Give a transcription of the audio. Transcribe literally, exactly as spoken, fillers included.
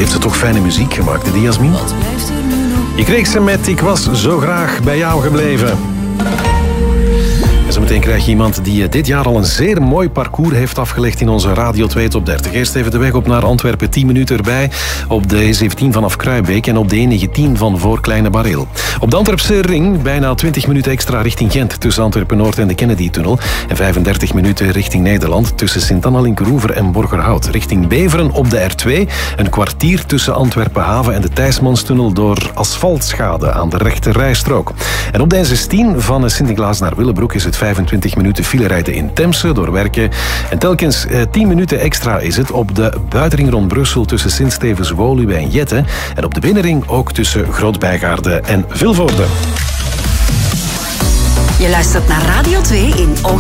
heeft ze toch fijne muziek gemaakt, hè, die Jasmin? Je kreeg ze met Ik was zo graag bij jou gebleven. En zometeen krijg je iemand die dit jaar al een zeer mooi parcours heeft afgelegd in onze Radio twee Top dertig. Eerst even de weg op naar Antwerpen, tien minuten erbij. Op de E zeventien vanaf Kruijbeek en op de E negentien van voor Kleine Bareel. Op de Antwerpse ring bijna twintig minuten extra richting Gent tussen Antwerpen-Noord en de Kennedy-tunnel. En vijfendertig minuten richting Nederland tussen Sint-Anna-Linkeroever en Borgerhout. Richting Beveren op de R twee een kwartier tussen Antwerpen-Haven en de Thijsmanstunnel door asfaltschade aan de rechte rijstrook. En op de N zestien van Sint-Niklaas naar Willebroek is het vijfentwintig minuten filerijden in Temse door werken. En telkens eh, tien minuten extra is het op de buitenring rond Brussel tussen Sint-Stevens-Woluwe en Jette. En op de binnenring ook tussen Groot-Bijgaarde en Vilvoorde. Je luistert naar Radio twee in Oost.